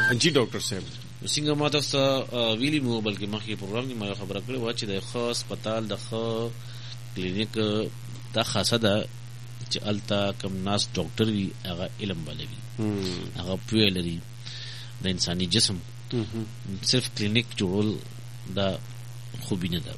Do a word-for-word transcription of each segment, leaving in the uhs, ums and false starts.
جی ډاکټر صاحب څنګه ما تاسو ویلي مو بلکې مخکې پروګرام کې ما خبره کړې و چې د خاص هسپتال د خاص کلینیک دا خاصه ده چې التا کم ناس ډاکټر وي هغه علم بلوي هغه پوهه لري د انساني جسم صرف کلینیک جوړول دا خوبی نه ده.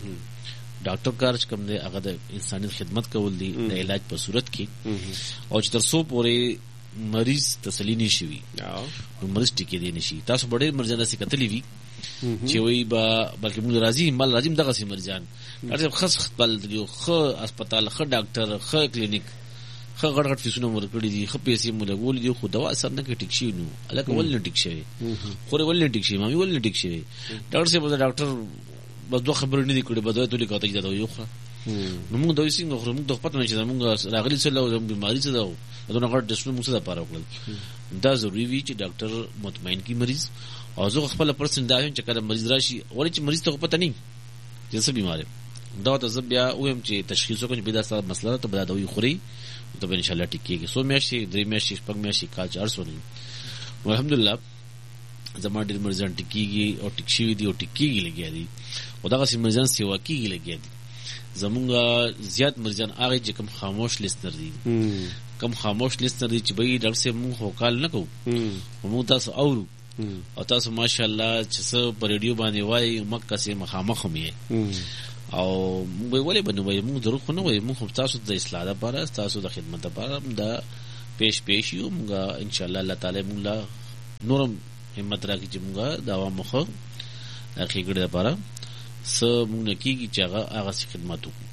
ډاکټر کار چې کوم دی هغه د انساني خدمت کول دي د علاج په صورت کې او چې تر څو پورې مریض تسلی نشي وي نو مریض ټیکې دی نشي. تاسو ډېر مرجان داسې کتلی وي چې وایي به بلکې موږ راځي مال راځي دغسې مرجان ډاکټر صاحب ښه هسپتال یو ښه هسپتال ښه ډاکټر ښه کلینیک ښه غټ غټ فیسونه مو ورکړي دي ښه پیسې مو لګولي دي خو دوا اثر نه کوي ټیک شوي نو هلکه ولې نه ټیک شوی خورې ولې نه ټیک شوی مامي ولې نه ټیک شوی ډاکټر صاحب د ډاکټر بس دوه خبرې نه دي کړې به دوی ته لیکه ته چې دا دوی وخوره نو موږ دوی څنګه خورو موږ ته پته نه چې زموږ راغلي څه له زموږ بیماري څه ده دونه غټ ټسټونه موږ څه دپاره وکړل. دا ضروري وي چې ډاکټر مطمئن کړي مریض او زه خپله پرسن دا یم چې کله مریض راشي ولې چې مریض ته خو پته نه چې څه بیمار یم دا ته زه بیا ووایم چې تشخیص وکړم چې دا ستا مسله ده ته به دا دوی خوري ته به انشاءالله ټیک کېږي. څو میاشتې درې میاشتې شپږ میاشتې کال چې هر څو نه نو الحمدلله زما ډېر مریضان ټیک کېږي او ټیک شوي دي او ټیک کېږي لګیا دي او دغسې مریضان سیوا کېږي لګیا دي. زمونږ زیات مریضان هغه چې کوم خاموش لیستر دي کوم خاموش لیستر دي چې بهی ډاکټر صاحب مونږ خو کال نه کوو مونږ تاسو اورو او تاسو ماشاءالله چې څه په ریډیو باندې وایي موږ کسې مخامخ هم یې او موږ به ولې به نه وایو موږ دروغ خو نه وایو موږ خو تاسو د اصلاح دپاره ستاسو د خدمت دپاره دا پیش پیش یو موږ انشاءالله الله تعالی موږ له نورم همت راکړي چې موږ د عوامو ښه د ښېګړې دپاره څه موږ نه کېږي چې هغه هغسې خدمت وکړو.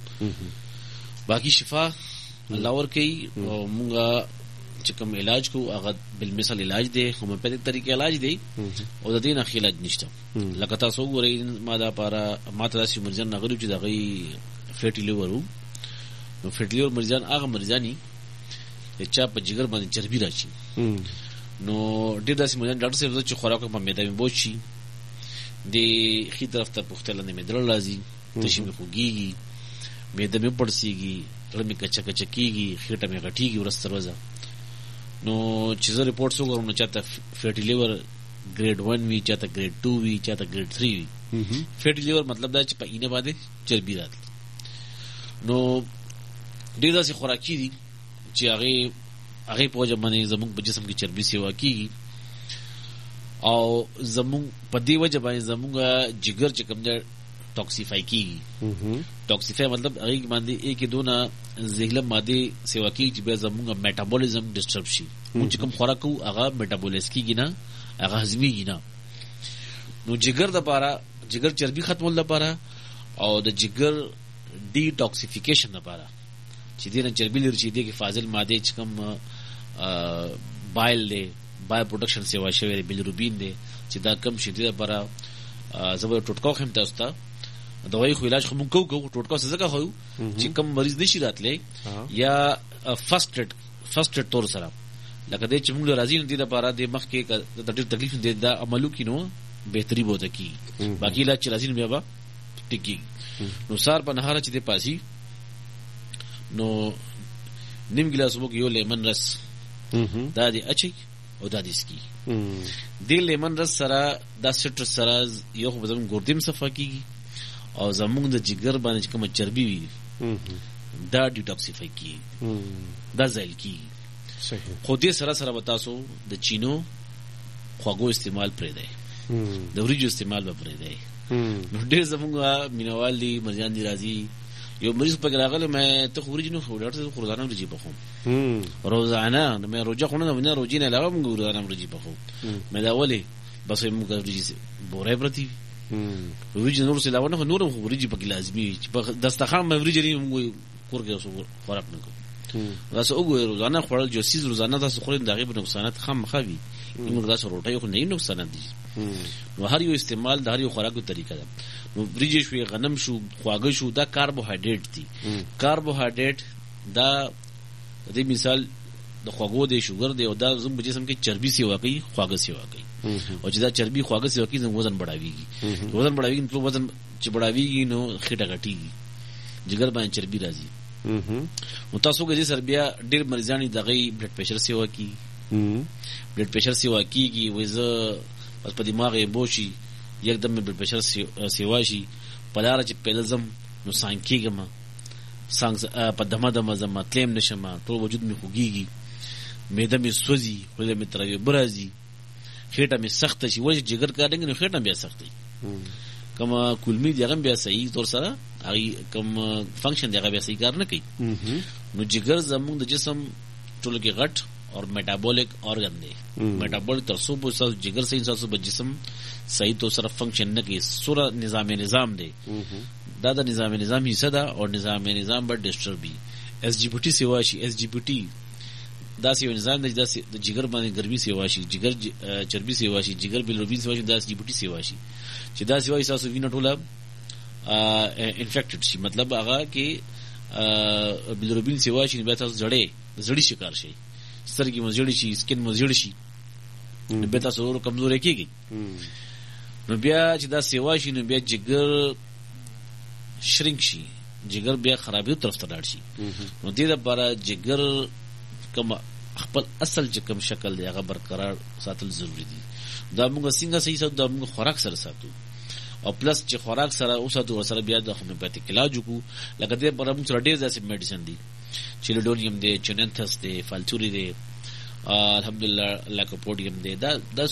باقي شفا الله ورکوي او موږ چې کوم علاج کوو هغه بالمثل علاج دی هومیوپیتھک طریقې علاج دی او د دې نه ښه علاج نشته. لکه تاسو وګورئ ما دپاره ما ته داسې مریضان راغلي چې د هغوی فیټي لیور و نو فیټي لیور مریضان هغه مریضان دي چې چا په جګر باندې چربي راشي نو ډېر داسې مریضان ډاکټر صاحب زه چې خوراک په معده مې بوج شي د ښي طرف ته پوښتنه مې درل راځي تشي مې خوږېږي معده مې پړسېږي زړه مې کچه کچه کېږي خېټه مې غټېږي ورځ تر ورځه نو چې زه ریپورټس وګورم نو چاته فیټي لیور ګریډ ون وي چاته ګریډ ټو وي چاته ګریډ تھری وي. فیټي لیور مطلب دا چې په اینه باندې چربي راتله نو ډېر داسې خوراکي دي چې هغې هغې په وجه باندې زموږ په جسم کې چربي سیوا کېږي او زموږ په دې وجه باندې زموږ جګر چې کوم دی ټاکسیفای کېږي. ټاکسیفای مطلب هغې باندې ایکې دونه زهرجن مادې سیوا کېږي چې بیا زموږ میټابولیزم ډسټرب شي موږ چې کوم خوراک کوو هغه میټابولیز کېږي نه هغه هضمېږي نه نو جګر دپاره جګر چربي ختمولو دپاره او د جګر ډي ټاکسیفیکیشن دپاره چې دې نه چربي لري چې دې کې فاضل مادې چې کوم بایل دی بای پروډکشن سیوا شوی دی بیلیروبین دی چې دا کم شي دې دپاره زه به ټوټکا وښیم تاسو ته دوايي خو علاج خو مونږ کوو کوو ټوټکا څه ځکه خو چې کم مریض نشي راتلی یا فرست ایډ فرست ایډ طور سره لکه دې چې مونږ له راځي نو دې دپاره دې مخکې د ډېر تکلیف دی دا عملو کي نو بهتري به ورته کېږي باقي علاج چې راځي نو بیا به ټیک کېږي. نو سهار په نهاره چې دې پاسي نو نیم ګلاس اوبه کې یو لیمن رس دا دې اچوي او دا دې څکي دې لیمن رس سره دا سټرس سره یو خو به زموږ ګردې هم صفا کېږي او زموږ د جګر باندې چې کومه چربي وي دا ډیټاکسیفای کېږي دا زایل کېږي. خو دې سره سره به تاسو د چینو خواږو استعمال پرېږدئ د وریجو استعمال به پرېږدئ. نو ډېر زموږ مینوال دي مریضان دي راځي یو مریض پکې راغلی مې ته خو وریجې نه خورې ډاکټر صاحب خو روزانه وریجې پخوم روزانه نو مې روژه خو نه نه روژې نه علاوه موږ روزانه وریجې پخوو مې دا ولې بس موږ وریجې بورې پرتې وي وریجې نور څه علاوه نه خو نور هم خو وریجې پکې لازمي وي چې په دسترخوان باندې وریجې نه موږ کور کې خوراک نه کوو تاسو وګورئ روزانه خوړل جو سیز روزانه تاسو خورئ د هغې په نقصانات خامخا وي موږ داسې روټۍ خو نه وي نقصانات دي نو هر یو استعمال د هر یو خوراکو طریقه ده. نو وریجې شوې غنم شو خواږه شو دا کاربوهایډریټ دي کاربوهایډریټ دا د دې مثال د خواږو دی شوګر دی او دا زموږ په جسم کې چربي سیوا کوي خواږه سیوا کوي او چې دا چربي خواږه سیوا کوي نو وزن بړاویږي وزن بړاویږي نو وزن چې بړاویږي نو خېټه غټېږي جګر باندې چربي راځي نو تاسو کې دې سر بیا ډېر مریضان دغه بلډ پریشر سیوا کوي بلډ پریشر سیوا کیږي وای زه بس په دماغ یې بوشي یکدم مې بلډ پریشر سیوا شي په لاره چې پیدل ځم نو سانګ کېږم سانګ په دمه دمه ځم تلیم نشم ټول وجود مې خوږېږي معده مې سوځي خوله مې تر یو برازي خېټه مې سخته شي ولې جګر کار نه خېټه بیا سخته کوم کولمی دی هغه بیا صحیح طور سره هغه کوم فنکشن دی هغه بیا صحیح کار نه کوي نو جګر زموږ د جسم ټول کې غټ اور میټابولیک آرګن دی میټابولیک تر څو په ساس جګر صحیح ساس په جسم صحیح طور سره فنکشن نه کوي سوره نظام نظام دی دا د نظام نظام حصہ ده او نظام نظام به ډسټرب وي اس جی پی ټي سیوا شي اس جی پی ټي دا سی نظام د جګر باندې ګرمي سیوا شي جګر چربي سیوا شي جګر بیلروبین سیوا شي دا اس جی پی ټي سیوا شي چې دا سیوا تاسو وینه ټوله انفیکټډ شي مطلب هغه کې بیلروبین سیوا شي به تاسو زړې زړی شکار شي سترګې مزړی شي سکن مزړی شي به تاسو ورو کمزوري کیږي نو بیا چې دا سیوا شي نو بیا جګر شرینک شي جګر بیا خرابې طرف ته لاړ شي نو دې لپاره جګر کوم خپل اصل چې کوم شکل دی هغه برقرار ساتل ضروری دي دا موږ څنګه صحیح ساتو دا موږ خوراک سره ساتو او پلس چې خوراک سره اوساتو ورسره بیا د هومیوپیتیک علاج وکړو لکه دې پر موږ سره ډېر داسې میډیسن دي چې لیډونیم دی چننتھس دی فالتوري دی الحمدلله لاکوپوډیم دی دا دا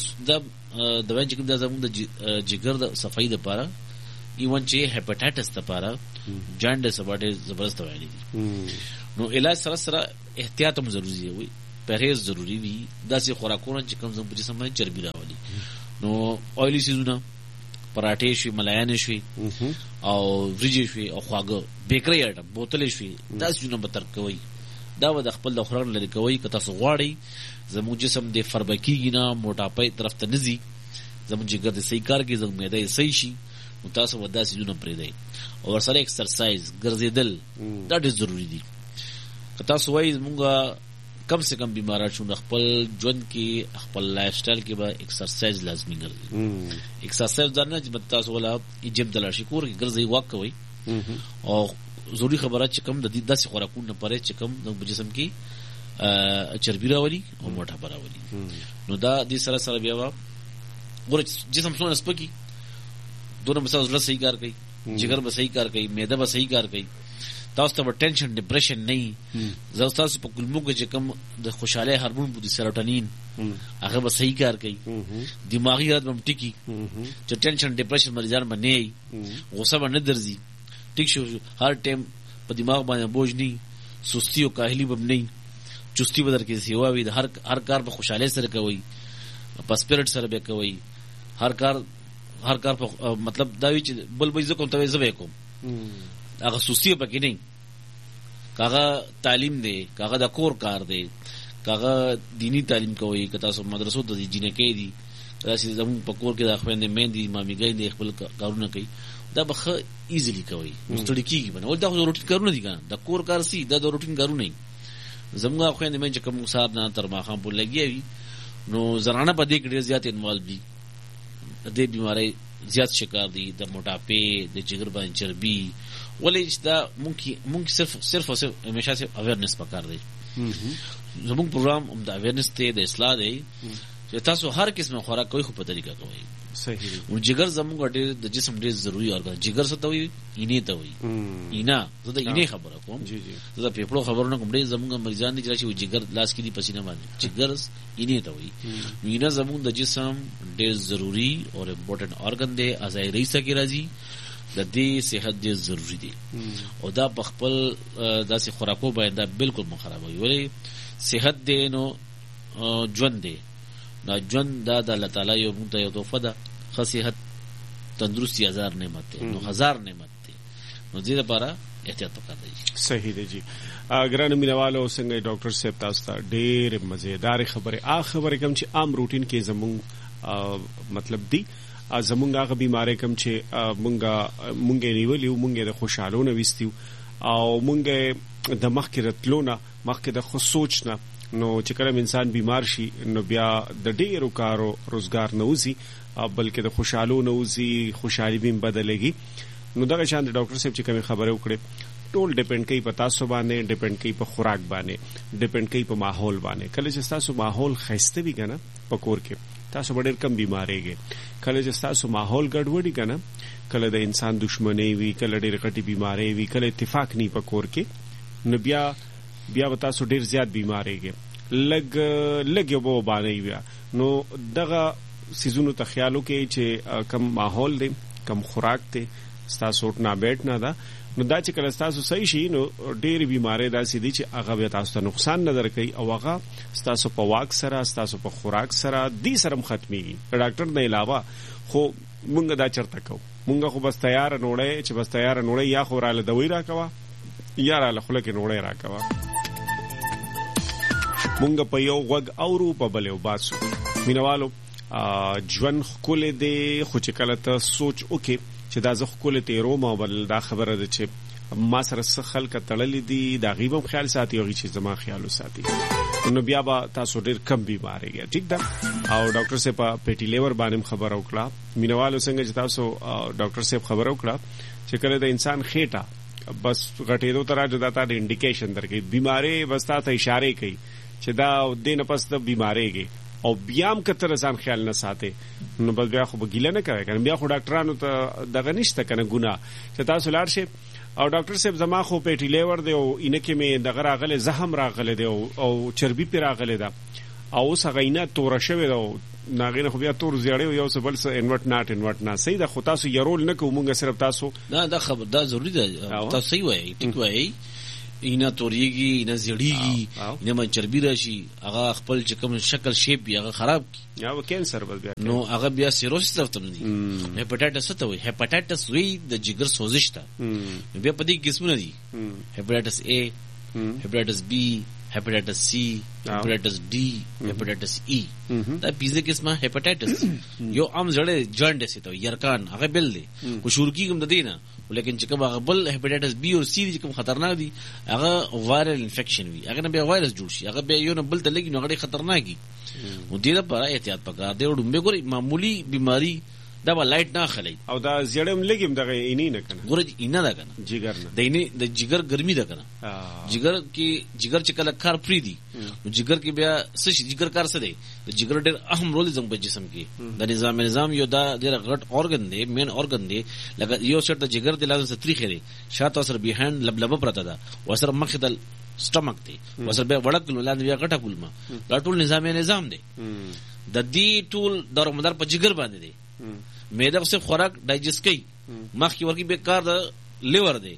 دوا چې کوم دا زموږ د جګر د صفایي لپاره ایون چې هپاټایټس لپاره جانډس باندې زبردست دوايي دي نو علاج سره سره احتیاط هم ضروری وي پرهیز ضروری وي داسې خوراکونه چې کوم زموږ جسم باندې چربي راولي نو اویلی سیزونه پراټې شوي ملایانې شوي او وریجې شوي او خواږه بیکري آیټم بوتلې شوي دا سیزونه به ترک کوئ دا به د خپل د خوراک لرې کوئ که تاسو غواړئ زموږ جسم د فربه کېږي نه موټاپۍ طرف ته نه ځي زموږ جګر د صحیح کار کوي زموږ معده یې صحیح شي نو تاسو به دا سیزونه پرېږدئ او ورسره ایکسرسایز ګرځېدل دا ډېر ضروري دي که تاسو وایي زموږ کم سے کم بیماران شو خپل ژوند کې خپل لایف سټایل کې به ایکسرسایز لازمي ګرځي ایکسرسایز ځان چې تاسو ولا جیم دلار شي کور کې ګرځي واک کوي او ضروري خبرات چې کم د دې داسې خوراکونه پرې چې کم د جسم کې چربي راولي او موټه راولي نو دا دې سره سره بیا ور جسم څونه سپکی دونه مثال زړه صحیح کار کوي جګر به صحیح کار کوي معده به صحیح کار کوي تاسو ته ټینشن ډیپریشن نه زو تاسو په کلمو کې چې کوم د خوشاله هورمون بودي سیروټونین هغه به صحیح کار کوي دماغي حالت هم ټیکی چې ټینشن ډیپریشن مریضان باندې غوسه باندې درځي ټیک شو هر ټیم په دماغ باندې بوج نه سستی او کاهلی به نه چستی بدر کې سیوا وي هر هر کار په خوشاله سره کوي په سپیرټ سره به کوي هر کار هر کار په مطلب دا وی چې بل به زکه کوم ته زوي کوم هغه سستی پکې نه کاغه تعلیم دی کاغه د کور کار دی کاغه دینی تعلیم کوي که تاسو مدرسو ته جنې کې دي تاسو زموږ په کور کې د خويندې مېندې ماميګۍ دي خپل کارونه کوي دا به ایزیلی کوي مستړی کیږي بنه ول دا روټین کارونه دي کنه د کور کار سي دا د روټین کارونه نه زموږ خويندې مې چې کوم سات نه تر ماخام په لګي نو زرانه په دې کې ډېر زیات انوالو دي د دې بیماری زیات شکار دي د موټاپې د جګر باندې چربي ولې دا ممکن ممکن صرف صرف او صرف همیشه صرف اویرنس پکار دی زموږ پروګرام هم د اویرنس ته د اصلاح دی چې تاسو هر قسمه خوراک کوئ خو په طریقه کوئ صحیح دی او جګر زموږ ډېر د جسم ډېر ضروری اورګان جګر څه ته وي اینې ته وي اینا زه د اینې خبره کوم جی جی زه د پیپړو خبرونه کوم ډېر زموږ مریضان دي چې جګر لاس کې دي پسینه باندې جګر اینې ته وي نو اینا زموږ د جسم ډېر ضروری او امپورټنت اورګان دی ازای رئیسه کې راځي د دې صحت ډېر ضروری دی او دا په خپل داسې خوراکو باندې دا بالکل مخربوي ولې صحت دی نو ژوند دی نو ژوند دا د الله تعالی یو مونږ ته یو تحفه ده ښه صحت تندرستی هزار نعمت دی نو هزار نعمت دی نو دې لپاره احتیاط وکړئ صحیح دی جی ګرانو مینوالو څنګه ډاکټر صاحب تاسو ته ډېر مزیدار خبره آ خبره کوم چې عام روټین کې زموږ مطلب دی زمونږ هغه بیماری کوم چې مونږه مونږه نیولیو مونږه د خوشالونه وستیو او مونږه د مخکې راتلونه مخکې د خو سوچ نه نو چې کله انسان بیمار شي نو بیا د ډیرو کارو روزګار نه وځي بلکې د خوشالو نه وځي خوشحالي بیم بدلېږي نو دا شان د ډاکټر صاحب چې کوم خبره وکړه ټول ډیپند کوي په تاسو باندې، ډیپند کوي په خوراک باندې، ډیپند کوي په ماحول باندې. کله چې تاسو ماحول خسته وي کنه په کور کې تاسو ډېر کم بیماریږئ. کله چې تاسو ماحول ګډوډي کنه، کله د انسان دښمنی وي، کله ډېر غټي بیماری وي، کله اتفاق نه په کور کې، نو بیا بیا تاسو ډېر زیات بیماریږئ. لګ لګ یو بو باندې بیا نو دغه سيزونو ته خیال وکړئ چې کم ماحول دی، کم خوراک دی، تاسو نه بیٹھنا دا، نو دا چې کله تاسو صحیح شي نو ډېر بیماری داسې دي چې هغه به تاسو ته نقصان نه درکوي او هغه تاسو په واک سره، تاسو په خوراک سره دې سره ختميږي. ډاکټر نه علاوه خو مونږ دا چرته کوو، مونږ خو بس تیار نوړې چې بس تیار نوړې یا خو راله دوی راکوا یا راله خله کې نوړې راکوا. مونږ په یو غوږ اورو په بل یو باسو. مینوالو ژوند ښکلی دی، خو چې کله ته سوچ وکې چې دا زه ښکلی تېروم او بل دا خبره ده چې ما سره څه خلکه تړلي دي د هغې به هم خیال ساتي او هغې چې زما خیال وساتي، نو بیا به تاسو ډېر کم بیماریږئ. ټیک ده. او ډاکټر صاحب په پیټي لیور باندې هم خبره وکړه. مینوالو څنګه چې تاسو ډاکټر صاحب خبره وکړه چې کله د انسان خېټه بس غټېدو ته راځي دا ته د انډیکیشن درکوي، بیماری بس تا ته اشارې کوي چې دا دې نه پس ته بیماریږي، او بیا هم کتر ځان خیال نه ساتي نو بس بیا خو به ګیله نه کوي کنه، بیا خو ډاکټرانو ته دغه نشته کنه ګناه چې تاسو لاړ شئ او ډاکټر صاحب زما خو پیټي لیور دی او اینکه مې دغه راغله زخم راغله دی او چربي پی راغله ده او اوس هغه نه تور شوی ده، ناغینه خو بیا تور زیړې یو څه بل څه انورټ ناټ انورټ نه صحیح ده. خو تاسو يرول نه کوو، مونږ صرف تاسو نه دا خبر دا ضروری ده، تاسو صحیح وایي، ټیک وایي. اینا توریږي، اینا زیړیږي، اینا من چربي راشي، هغه خپل چې کوم شکل شیپ بیا هغه خراب کی یا کینسر بس بیا نو هغه بیا سیروسس طرف ته دي. هپاټایټس ته وایي، هپاټایټس وی د جګر سوزش ته بیا په دې قسمونه دي، هپاټایټس اے، هپاټایټس بی، هپاټایټس سی، هپاټایټس ډي، هپاټایټس ای. دا پنځه قسمه هپاټایټس. یو عام زړه جانډس ته یرکان هغه بل دي خو شورکی کوم د دینه، ولیکن چې کوم هغه بل هپاټایټس بی او سی چې کوم خطرناک دي هغه وایرل انفیکشن وي، هغه نه بیا وایرس جوړ شي، هغه بیا یو نه بل ته لګي نو هغه خطرناک دي. نو دې لپاره احتیاط پکار دی. ډومبه ګوري معمولی بیماری دا به لایټ نه خلی او دا زیړم لګیم دغه اینی نه کنه، ګورې اینه ده کنه جګر نه د اینی د جګر ګرمي ده کنه. جګر کې جګر چې کله کار پری دي نو جګر کې بیا څه شي، جګر کار څه دی، د جګر ډېر اهم رول زموږ په جسم کې د نظام نظام یو دا ډېر غټ اورګن دی، مین اورګن دی. لکه یو سر د جګر د لازم ستريخه دی، شاته سره بیهاند لبلبه پرته ده، وسره مخ د سټمک دی، وسره بیا وړک لاندې بیا غټه کولما، دا ټول نظام نظام دی. د دې ټول دار مدار په جګر باندې دی. معده څخه خوراک ډایجست کوي، مخ کې ورکی به کار د لیور دی،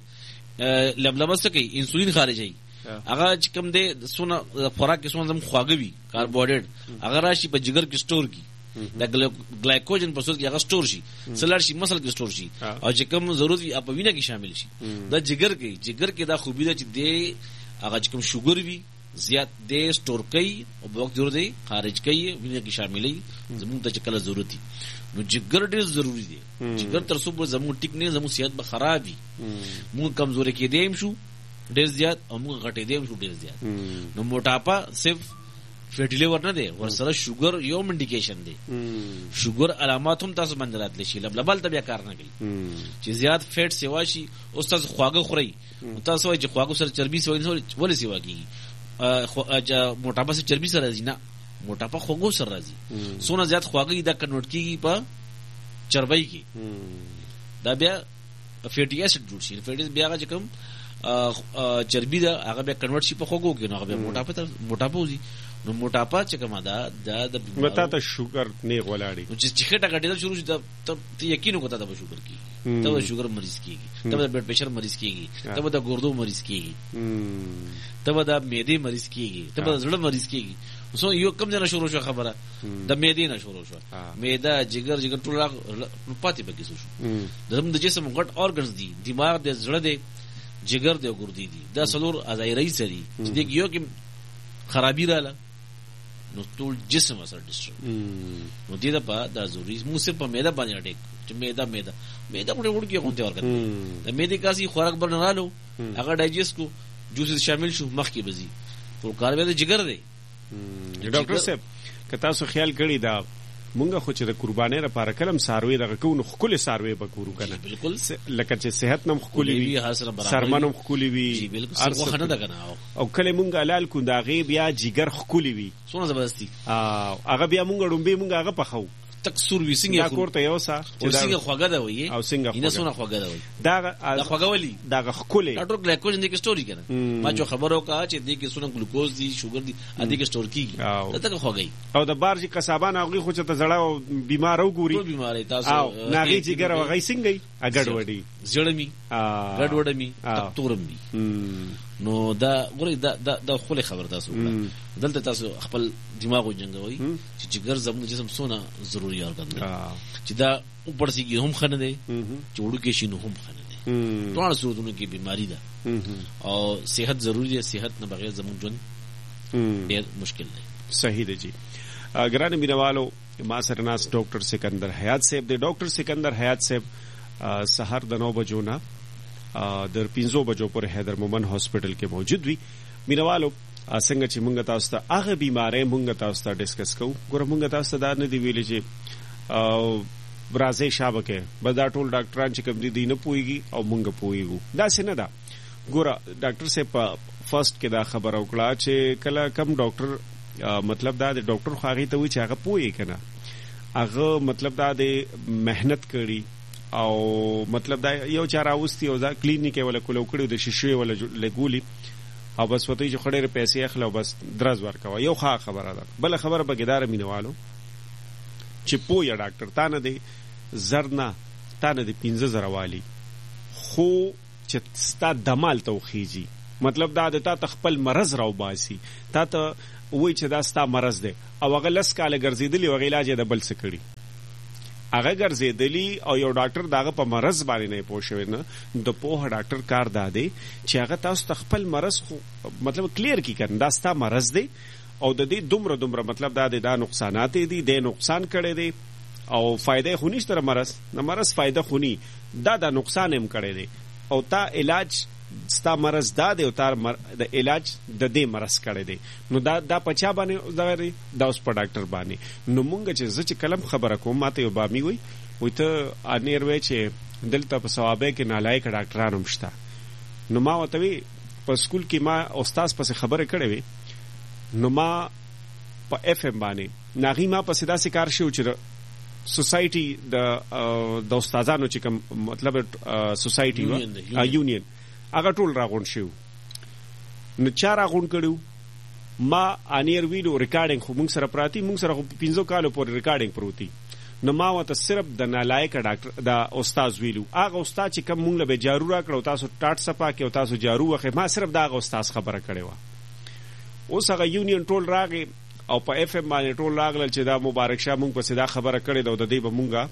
لبلبه څه کوي، انسولین خارجي، هغه چې کوم دی سونه خوراک کې سونه زم خواږوي کاربوهایډریټ هغه راشي په جګر کې سٹور کی، د ګلایکوجن په صورت کې هغه سٹور شي، سلر شي مسل کې سٹور شي، او چې کوم ضرورت وي په وینه کې شامل شي. دا جګر کې جګر کې دا خوبي ده چې دی هغه چې کوم شوګر وي زیات دی سٹور کوي او په وخت ضرورت دی خارج کوي، وینه کې شاملې زموږ ته چې کله ضرورت دي. نو جګر ډېر ضروری دی. جګر تر څو به زموږ ټیک نه زموږ صحت به خراب وي، موږ کمزوري کې دیم شو ډېر زیات او موږ غټې دیم شو ډېر زیات. نو موټاپا صرف فیټی لیور نه دی، ورسره شوګر یو انډیکیشن دی. شوګر علامات هم تاسو باندې راتلی شي، لبلبل ته بیا کار نه کوي چې زیات فیټ سیوا شي. اوس تاسو خواږه خورئ، تاسو وایي چې خواږه سره چربي سوي ولې سیوا کېږي، موټاپا سره چربي سره راځي نه، موټاپا خوږو سره راځي. سونه زیات خواږه دا کنورټ کیږي په چربۍ کې، دا بیا فیټي اسید جوړ شي. فیټي بیا هغه کوم چربي دا هغه بیا کنورټ شي په خوږو کې، نو هغه بیا موټاپا ته موټاپا وځي. نو موټاپا چې کومه دا د متا ته شوګر نه غولاړي، نو چې چیخټه غټېدل شروع شي ته یقین وکړه ته به شوګر کیږي، ته به شوګر مریض کیږي، ته به بلډ پريشر مریض کیږي، ته به د ګردو مریض کیږي، ته به د معدې مریض کیږي، ته به د زړه مریض کیږي. سو یو کم نه شروع شو خبره د معدې نه شروع شو، معده جګر جګر ټول پاتې بګی شو. د جسم غټ اورګنز دي، دماغ د زړه دی، جګر دی او ګردې دي، دا څلور اعضای رئیس دي چې د یو کې خرابي رااله نو ټول جسم سره ډسټرب. نو دې دا په دا ضروري مو صرف په معده باندې اٹیک چې معده معده معده وړي وړي کوته ورکړي د معده کاسي خوراک برنالو هغه ډایجست کو جوس شامل شو مخ کې بزي ټول کار به جګر دی. ډاکټر صاحب که تاسو خیال کړی دا مونږ خو چې د قربانۍ لپاره کلم ساروي دغه کو نو خپل ساروي به کورو کنه بالکل لکه چې صحت نم خپل وي سرمنم خپل وي ارڅه نه دغه او کله مونږ لال کو داغه بیا جګر خپل وي سونه زبردستي او هغه بیا مونږ ډومبي مونږ هغه پخو تک سور وی څنګه کوړته یو سا چې دا څنګه خوګه ده وي او څنګه نه سونه خوګه ده وي دا دا خوګه ولي دا خپل ډاکټر ګلایکوز دې کې سٹوري کنه ما جو خبرو کا چې دې کې سونه ګلوکوز دي شوګر دي ا دې کې سٹور کیږي دا تک خوګي او د بارجی قصابان هغه خو چې ته زړه او بیمار او ګوري ټول بیماری تاسو او ناغي چې ګره وغی څنګه اګړ وډي زړمی ا ګډ وډمی تورمي نو دا ګوري دا دا د خپل خبر تاسو دلته تاسو خپل دماغ وجنګوي چې جګر زموږ جسم سونه ضروري ارګان دی چې دا اوپر سیږي هم خنه دی چې وړو کې شي نو هم خنه دی ټول صورتونو کې بیماری ده او صحت ضروري دی صحت نه بغیر زموږ ژوند ډېر مشکل دی صحیح دی جی ګران مینوالو ما سره ناس ډاکټر سکندر حیات صاحب دی ډاکټر سکندر حیات صاحب سحر د نو بجو نه در پنځو بجو پر حیدر مومن هاسپټل کې موجود وي مینوالو څنګه چې مونږ تاسو ته هغه بیمارې مونږ تاسو ته ډیسکس کوو ګوره مونږ تاسو ته دا نه دی ویلي چې برازي شابکه بدا ټول ډاکټران چې کوم دي دینه پويږي او مونږ پويګو دا څنګه دا ګوره ډاکټر صاحب فرست کې دا خبر او کړه چې کله کم ډاکټر مطلب دا د ډاکټر خو هغه ته وی چې هغه پوي کنه هغه مطلب دا د مهنت کړي او مطلب دا یو چار اوستي او دا کلینیک ولا کولو کړي د شیشې ولا لګولي او بس وته چې خړې پیسې اخلو بس درز ورکوا یو ښه خبره ده بل خبره به ګدار مينوالو چې پویا ډاکټر تا نه دی زرنا تا نه دی پنځه زره والی خو چې ستا دمال توخیږي مطلب دا د تا تخپل مرز راو باسي تا ته وای چې دا ستا مرز دی او هغه لس کاله ګرځیدلی او علاج یې د بل څه کړي هغه ګرځیدلی او یو ډاکټر داغه په مرز باندې نه پوښوي نه د پوه ډاکټر کار دادی چې هغه تاسو تخپل مرز خو مطلب کلیر کی کړي دا ستا مرز دی او د دې دومره دومره مطلب دا د نقصانات دي د نقصان کړي دي او فائدې خو نشته مرز نه مرز فائدہ خو ني دا د نقصان هم کړي دي او تا علاج ستا مرز دا دی او تا د علاج د دې مرز کړي دي نو دا دا پچا باندې دا دا اوس په ډاکټر باندې نو مونږ چې زه چې کلم خبره کوم ماته یو بامي وي وي ته انیر وای چې دلته په ثوابه کې نالایق ډاکټران هم شته نو ما وته وی په سکول کې ما استاد پس خبره کړې وي نو ما په اف ام باندې ناغي ما په صدا سکار شو چې سوسايټي د د استادانو چې کوم مطلب سوسايټي وا یونین هغه ټول راغون شو نو چا راغون کړو ما انیر ویډیو ریکارډینګ خو موږ سره پراتی موږ سره پنځو کالو پورې ریکارډینګ پروتي نو ما وته صرف د نالایق ډاکټر دا استاد ویلو هغه استاد چې کوم موږ له جارو را کړو تاسو ټاټ سپا کې او تاسو جارو وخه ما صرف دا استاد خبره کړې و اوس هغه یونین ټول راغی او په اف ام باندې ټول راغل چې دا مبارک شاه مونږ په صدا خبره کړې دا د دې به مونږه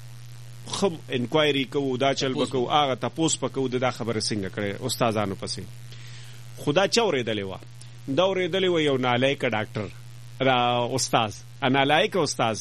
خم انکوایری کوو دا چل بکو هغه تاسو پکو دا خبره څنګه کړې استادانو پسې خدا چورې دلې و دا ورې دلې و یو نالایق ډاکټر را استاد انالایق استاد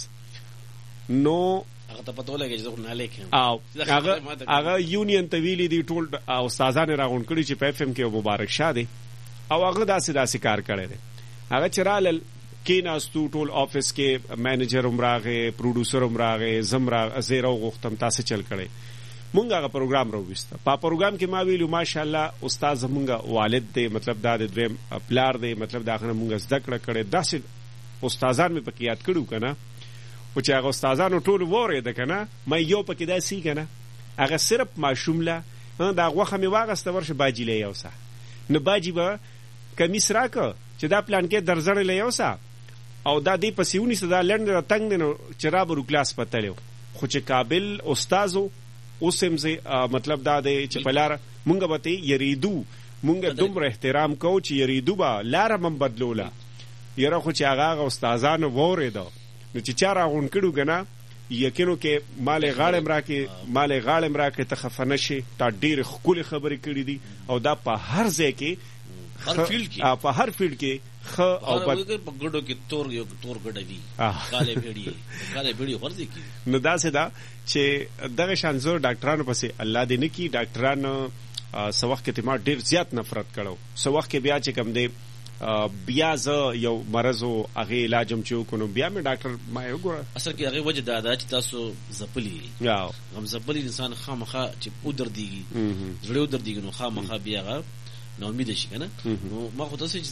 نو هغه ته پته ولګی چې نالایق او هغه هغه یونین ته ویلي دي ټول استادانو راغون کړي چې په اف ام کې مبارک شه دي او هغه داسې داسې کار کړی دی هغه چرال کیناستو ټول افیس کې مینیجر عمراغه پروډوسر عمراغه زمرا زیرو غختم تاسو چل کړي مونږ هغه پروګرام راوېسته په پروګرام کې ما ویلو ماشاءالله استاد زمونږ والد دی مطلب دا د دویم پلار دی مطلب دا غنه مونږ زده کړه کړي داسې استادان مې پکې یاد کړو کنه او چې هغه استادانو ټول وره ده کنه مې یو پکې دا سی کنه هغه صرف ماشومله دا غوخه مې واغسته ورشه باجی له یوسه نو باجی به کمیس راکه چې دا پلان کې درځړې له یوسه او دا دی پسیونی صدا لند را تنگ نو چراب رو کلاس پتلو خو چې قابل استادو اوسم زه مطلب دا دی چې پلار مونږ به ته یریدو مونږ دومره احترام کوو چې یریدو با لار من بدلولا یره خو چې هغه استادانو وره ده نو چې چاره غون کړو کنه یقینو کې مال غاړم راکې مال غاړم راکې تخفنه شي تا ډیر خولي خبرې کړې دي او دا په هر ځای کې هر فیلډ کې په هر فیلډ کې خ او په ګډو کې تور یو تور ګډه وی کاله پیړی کاله پیړی ورځي کې نو دا څه دا چې دغه شانزور ډاکټرانو پسې الله دې نه کی ډاکټرانو سوخ کې تیمار ډیر زیات نفرت کړو سوخ کې بیا چې کم دی بیا زه یو مرض او هغه علاج هم چې وکړو بیا مې ډاکټر ما یو ګوره اصل کې هغه وجه دا ده چې تاسو زپلی یا هم زپلی انسان خامخا چې او درديږي زړه او درديږي نو خامخا بیا هغه نو امید شي کنه نو ما خو تاسو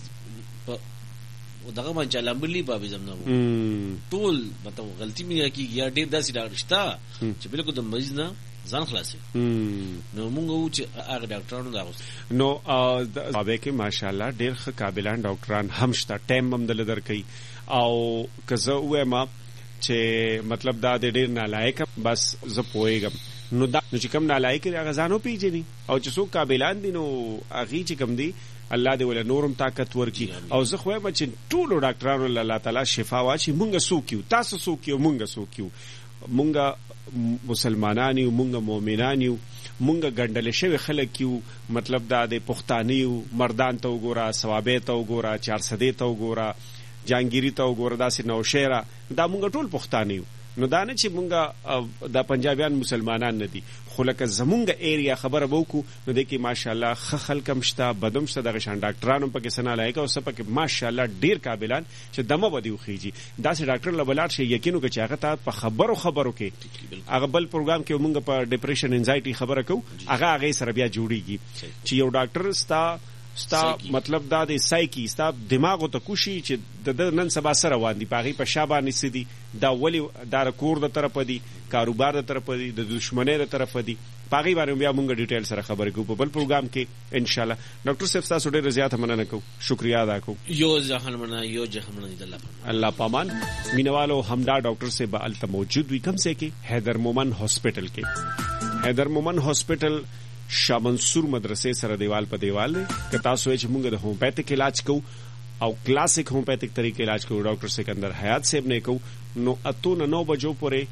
دغه ما جلامبلی بابي زمنه ټول مطلب غلطي مې کیږي یا ډېر داسې ډاکټر شته چې بالکل د مریض نه ځان خلاصي نو موږ چې هغه ډاکټرانو دا نو بابا کې ماشاءالله ډېر ښه قابلان ډاکټران هم شته ټایم هم دل درکې او کزه وې ما چې مطلب دا ډېر نالایق بس زه پوهېږم نو دا نو چې کوم نالایق هغه ځانو پیژني او چې څوک قابلان دي نو هغه چې کوم دي الله دې ول نورم طاقت ورکي او زه خو به چې ټولو ډاکټرانو الله تعالی شفا واچي مونږه سوکیو تاسو سوکیو مونږه سوکیو مونږه مسلمانان یو مونږه مؤمنان یو مونږه ګندل شوی خلک یو مطلب دا د پښتانیو مردان ته وګوره ثوابه ته وګوره چارسدې ته وګوره جانګيري ته وګوره داسې نوشهره دا مونږ ټول پښتانیو نو دا نه چې مونږه د پنجابیان مسلمانان نه دي خو لکه زمونږه ایریا خبره وکړو نو د کې ماشاءالله خ خلکم شته بدم شته دغه شان ډاکټرانو په کې سنا لایق او سپه کې ماشاءالله ډیر قابلان چې دمه ودی خيږي دا سه ډاکټر لبلار شي یقینو کې چې هغه ته په خبرو خبرو کې هغه بل پروګرام کې مونږ په ډیپریشن انزایټي خبره کو هغه هغه سره بیا جوړیږي چې یو ډاکټر ستا ستا مطلب دا د سایکی ستا دماغ ته کوشي چې د نن سبا سره واندي پاغي په شابه نسدي دا ولی دا کور د طرف دی کاروبار د طرف دی د دشمنی د طرف دی پاغي باندې بیا مونږ ډیټیل سره خبرې کوو په بل پروګرام کې ان شاء الله ډاکټر صاحب تاسو ډېر زیات مننه کوم شکریا ادا کوم یو ځهن مننه یو ځهن مننه الله الله پامان مینوالو همدا ډاکټر صاحب الته موجود وي کوم څه کې حیدر مومن هاسپټل کې حیدر مومن هاسپټل شاه منصور مدرسې سره دیوال په دیوال دی که تاسو چې مونږ د هومیوپیتھک علاج کوو او کلاسیک هومیوپیتھک طریقې علاج کوو ډاکټر سکندر حیات صاحب نه کوو نو اتو نه نو بجو پورې